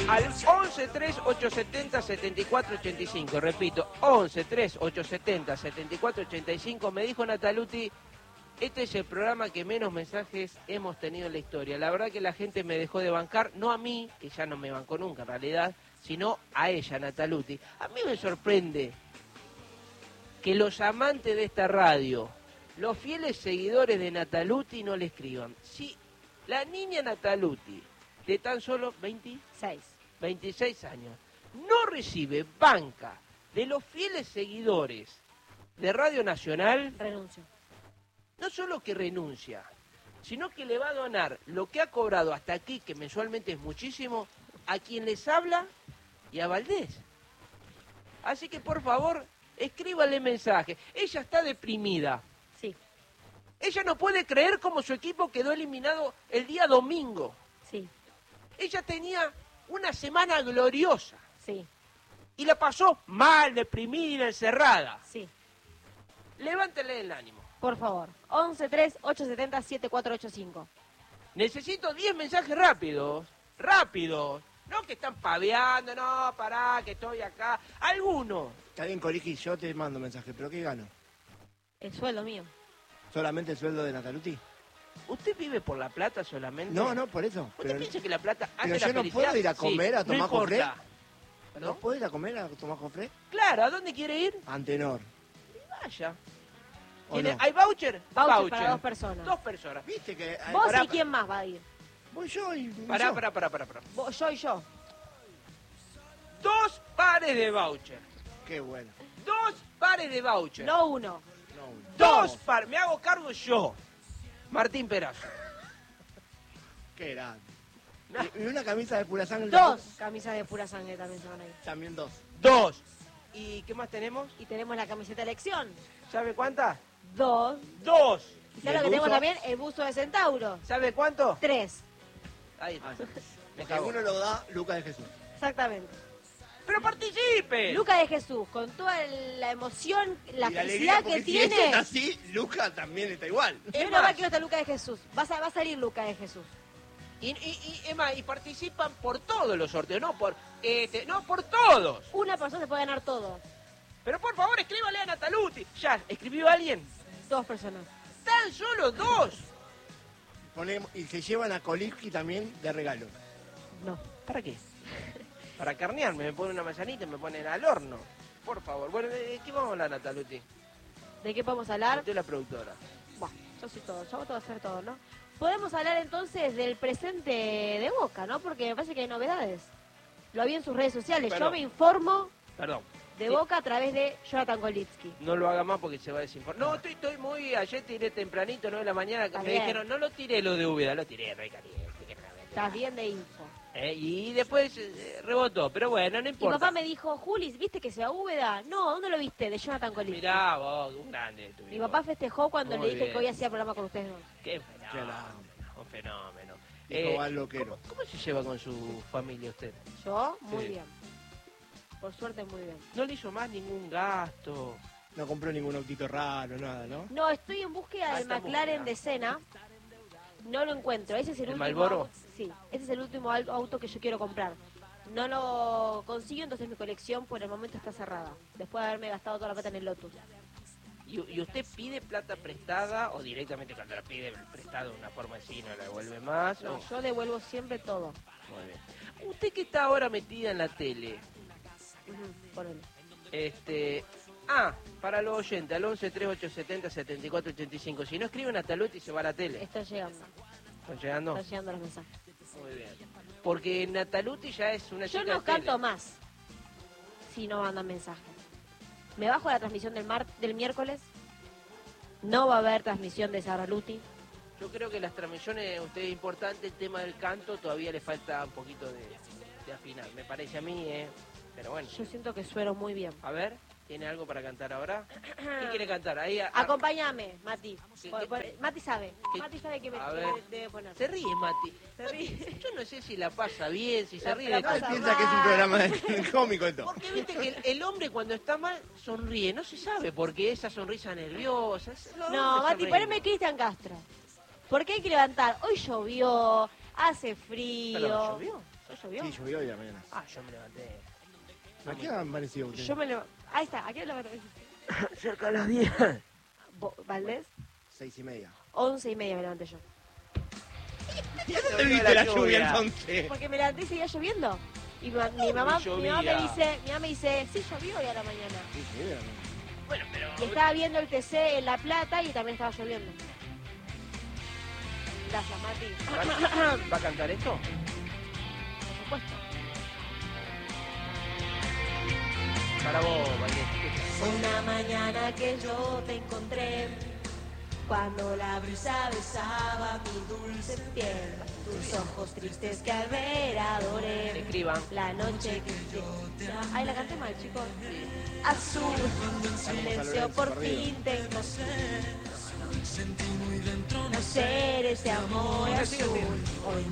al 11 3 870 7485. Repito, 11 3 870 7485. Me dijo Nataluti, este es el programa que menos mensajes hemos tenido en la historia. La verdad que la gente me dejó de bancar, no a mí, que ya no me bancó nunca en realidad, sino a ella, Nataluti. A mí me sorprende que los amantes de esta radio, los fieles seguidores de Nataluti, no le escriban. Si la niña Nataluti, de tan solo 26 años, no recibe banca de los fieles seguidores de Radio Nacional, renuncio. No solo que renuncia, sino que le va a donar lo que ha cobrado hasta aquí, que mensualmente es muchísimo, a quien les habla y a Valdés. Así que, por favor, escríbale mensaje. Ella está deprimida. Sí. Ella no puede creer cómo su equipo quedó eliminado el día domingo. Sí. Ella tenía una semana gloriosa. Sí. Y la pasó mal, deprimida, encerrada. Sí. Levántele el ánimo. Por favor. 11 3 870 7485. Necesito 10 mensajes rápidos. Rápidos. No que están paveando, no, pará, que estoy acá. Alguno. Está bien, Coriji, yo te mando mensaje, pero ¿qué gano? El sueldo mío. ¿Solamente el sueldo de Nataluti? ¿Usted vive por la plata solamente? No, por eso. ¿Usted piensa que la plata hace pero la yo no felicidad? puedo ir a comer, Sí, a tomar no cofre. importa. ¿No puedo ir a comer, a tomar cofre? Claro, ¿a dónde quiere ir? Antenor. Vaya. ¿O no? ¿Hay voucher? Voucher para 2 personas. 2 personas. ¿Viste que...? ¿Vos pará, y quién más va a ir? Voy yo y... Pará. Yo y yo. 2 pares de voucher. Qué bueno. 2 pares de voucher. No uno. No, 2 pares. Me hago cargo yo. Martín Perazo. Qué grande. Y una camisa de pura sangre. 2 camisas de pura sangre también se van a ir. También 2. 2. ¿Y qué más tenemos? Y tenemos la camiseta de elección. ¿Sabe cuántas? 2. 2. ¿Y sabes lo que tenemos también? El buzo de Centauro. ¿Sabe cuánto? 3. Ahí está. Me Que cago. uno lo da Lucas de Jesús. Exactamente. ¡Pero participe! Lucas de Jesús, con toda la emoción, la Y felicidad alegría, que porque si tiene. ella está así, Lucas también está igual. Yo no va a quiero estar Lucas de Jesús. Va a salir Lucas de Jesús. Y Emma, y participan por todos los sorteos, no por todos. Una persona se puede ganar todo. Pero por favor, escríbale a Nataluti. Ya, ¿escribió alguien? 2 personas. ¡Tan solo 2! Y se llevan a Koliski también de regalo. No. ¿Para qué? Para carnearme, me ponen una manzanita y me ponen al horno. Por favor. Bueno, ¿de qué vamos a hablar, Nataluti? ¿De qué podemos hablar? Usted es la productora. Bueno, yo soy todo. Yo voy a hacer todo, ¿no? Podemos hablar entonces del presente de Boca, ¿no? Porque me parece que hay novedades. Lo vi en sus redes sociales. Perdón. Yo me informo Perdón. de Sí. Boca a través de Jonathan Golitsky. No lo haga más porque se va a desinformar. No, estoy muy... Ayer tiré tempranito, 9 de la mañana, que Está me bien. dijeron, no lo tiré lo de Úbeda, lo tiré, Rey Caliente. Estás bien de info. Y después rebotó, pero bueno, no Mi importa. papá me dijo, Juli, ¿viste que se va a Úbeda? No, ¿dónde lo viste? De Jonathan Golitsky. Mirá vos, un grande. Tu Mi viejo. papá festejó cuando Muy le dije bien. que hoy hacía programa con ustedes dos. Qué grande. fenómeno, un fenómeno. Dijo al loquero. ¿Cómo se lleva con su familia usted? Yo, muy Sí. bien. Por suerte, muy bien. ¿No le hizo más ningún gasto? No compró ningún autito raro, nada, ¿no? No, estoy en búsqueda del estamos, McLaren mirá. de Senna. No lo encuentro. Ese es el ¿El último Marlboro? auto. Sí, ese es el último auto que yo quiero comprar. No lo consigo, entonces mi colección por el momento está cerrada. Después de haberme gastado toda la plata en el Lotus. ¿Y usted pide plata prestada o directamente cuando la pide prestada de una forma así no la devuelve más? No, o- yo devuelvo siempre todo. Muy bien. Usted que está ahora metida en la tele, Ponele. para los oyentes, al 11 3870 7485. Si no escriben a Nataluti se va a la tele. Está llegando. ¿Están llegando? Están llegando los mensajes. Muy bien. Porque Nataluti ya es una Yo chica no de tele. canto más si no mandan mensajes. Me bajo la transmisión del miércoles. No va a haber transmisión de Sara Luti. Yo creo que las transmisiones, usted es importante, el tema del canto todavía le falta un poquito de afinar, me parece a mí, pero bueno. Yo siento que sueno muy bien. A ver, ¿tiene algo para cantar ahora? ¿Qué quiere cantar? Ahí, Acompáñame, Mati. ¿Qué- Mati sabe. qué- Mati sabe que a ver. debe poner. Se ríe, Mati. Se ríe. Yo no sé si la pasa bien, si se La- ríe la de pasa Él todo. piensa que es un programa de cómico esto. Porque viste que el hombre cuando está mal sonríe, no se sabe por qué esa sonrisa nerviosa. No, Mati, poneme Cristian Castro. ¿Por qué hay que levantar? Hoy llovió, hace frío. Pero llovió. llovió? Sí, llovió hoy a la mañana. Ah, yo me levanté. ¿A qué han parecido usted? Yo me levanté. Ahí está, aquí lo que Cerca de las 10. ¿Valdés? 6:30. 11:30 me levanté yo. ¿Dónde viste la lluvia entonces? Porque me levanté y seguía lloviendo. Y mi mamá me dice, sí llovió hoy a la mañana. Sí, sí, Bueno, pero... Y estaba viendo el TC en La Plata y también estaba lloviendo. Gracias, Mati. ¿Va a cantar esto? Por supuesto. Para vos, Valdés. Fue una mañana que yo te encontré, cuando la brisa besaba mi dulce piel, tus ojos tristes que al ver adoré, Escriban. la noche que yo te amé. Ay, la canté mal, chicos. Azul, silencio por fin te encontré, no ser ese amor azul. Hoy